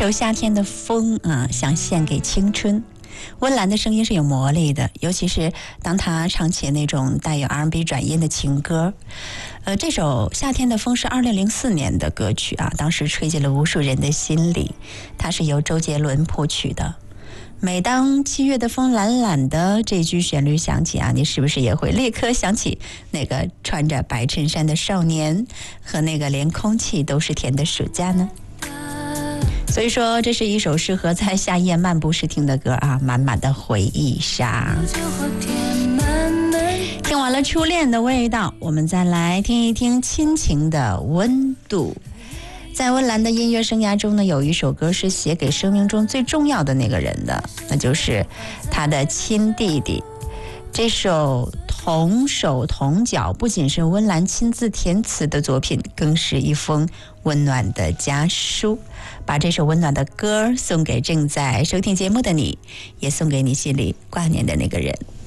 首夏天的风啊，想献给青春。温岚的声音是有魔力的，尤其是当她唱起那种带有 R&B 转音的情歌。这首《夏天的风》是2004年的歌曲啊，当时吹进了无数人的心里。它是由周杰伦谱曲的。每当7月的风懒懒的这句旋律响起啊，你是不是也会立刻想起那个穿着白衬衫的少年和那个连空气都是甜的暑假呢？所以说，这是一首适合在夏夜漫步时听的歌啊，满满的回忆杀。听完了初恋的味道，我们再来听一听亲情的温度。在温岚的音乐生涯中呢，有一首歌是写给生命中最重要的那个人的，那就是他的亲弟弟。这首同手同脚不仅是温岚亲自填词的作品，更是一封温暖的家书。把这首温暖的歌送给正在收听节目的你，也送给你心里挂念的那个人。